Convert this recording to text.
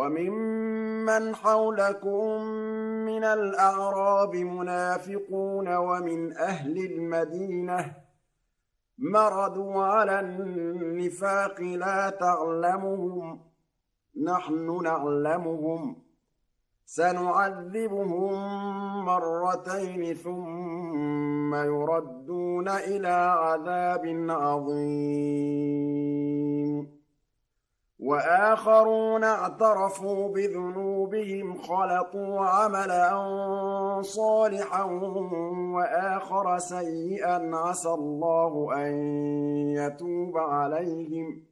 وَمِمَّنْ حَوْلَكُم مِّنَ الْأَعْرَابِ مُنَافِقُونَ وَمِنْ أَهْلِ الْمَدِينَةِ ۖ مَرَدُوا عَلَى النِّفَاقِ لَا تَعْلَمُهُمْ ۖ نَحْنُ نَعْلَمُهُمْ ۚ سَنُعَذِّبُهُم مَّرَّتَيْنِ ثُمَّ يُرَدُّونَ إِلَىٰ عَذَابٍ عَظِيمٍ وَآخَرُونَ اعْتَرَفُوا بِذُنُوبِهِمْ خَلَطُوا عَمَلًا صَالِحًا وَآخَرَ سَيِّئًا عَسَى اللَّهُ أَن يَتُوبَ عَلَيْهِمْ ۚ